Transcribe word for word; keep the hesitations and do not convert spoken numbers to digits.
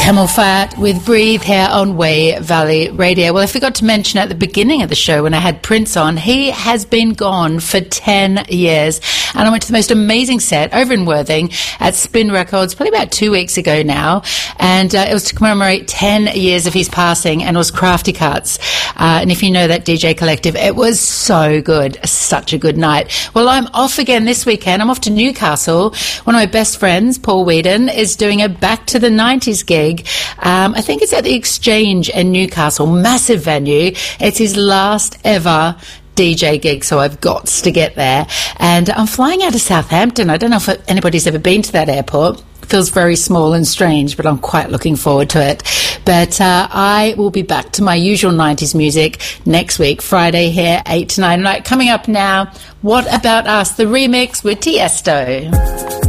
Camel Fat with Breathe here on Way Valley Radio. Well, I forgot to mention at the beginning of the show when I had Prince on, he has been gone for ten years. And I went to the most amazing set over in Worthing at Spin Records probably about two weeks ago now. And uh, it was to commemorate ten years of his passing, and it was Crafty Cuts. Uh, and if you know that D J collective, it was so good. Such a good night. Well, I'm off again this weekend. I'm off to Newcastle. One of my best friends, Paul Whedon, is doing a Back to the nineties gig. Um, I think it's at the Exchange in Newcastle, massive venue. It's his last ever D J gig, so I've got to get there. And I'm flying out of Southampton. I don't know if anybody's ever been to that airport. It feels very small and strange, but I'm quite looking forward to it. But uh, I will be back to my usual nineties music next week, Friday here, eight to nine. Right, coming up now, What About Us, the remix with Tiesto.